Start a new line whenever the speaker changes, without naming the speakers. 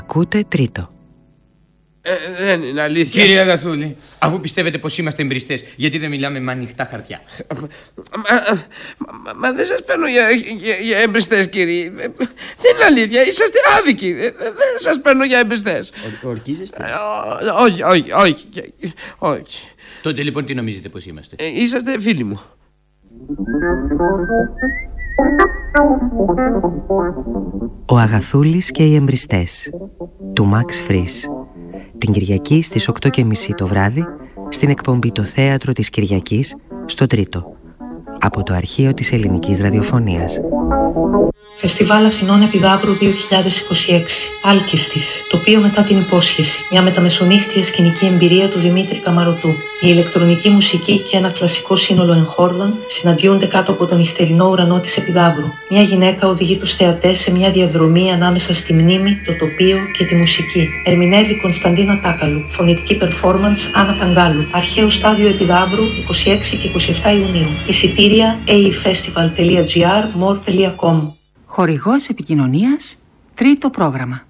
Ακούτε τρίτο.
Δεν είναι αλήθεια.
Κύριε Αγαθούλη, αφού πιστεύετε πως είμαστε εμπριστές, γιατί δεν μιλάμε με ανοιχτά χαρτιά?
Μα δεν σας παίρνω για εμπριστές, κύριε. Δεν είναι αλήθεια, είσαστε άδικοι. Δεν σας παίρνω για εμπριστές.
Ορκίζεστε?
Όχι.
Τότε λοιπόν τι νομίζετε πως είμαστε?
Είσαστε φίλοι μου.
Ο Αγαθούλης και οι εμπριστές του Μαξ Φρις. Την Κυριακή στις 8:30 το βράδυ στην εκπομπή «Το Θέατρο της Κυριακής» στο Τρίτο, από το αρχείο της Ελληνικής Ραδιοφωνίας.
Φεστιβάλ Αθηνών Επιδαύρου 2026. Άλκηστης. Τοπίο μετά την υπόσχεση. Μια μεταμεσονύχτια σκηνική εμπειρία του Δημήτρη Καμαρωτού. Η ηλεκτρονική μουσική και ένα κλασικό σύνολο εγχόρδων συναντιούνται κάτω από τον νυχτερινό ουρανό της Επιδαύρου. Μια γυναίκα οδηγεί τους θεατές σε μια διαδρομή ανάμεσα στη μνήμη, το τοπίο και τη μουσική. Ερμηνεύει Κωνσταντίνα Τάκαλου. Φωνητική performance Άννα Παγκάλου. Αρχαίο στάδιο Επιδαύρου 26 και 27 Ιουνίου. Εισιτήρια aefestival.gr, more.com.
Χορηγός επικοινωνίας, τρίτο πρόγραμμα.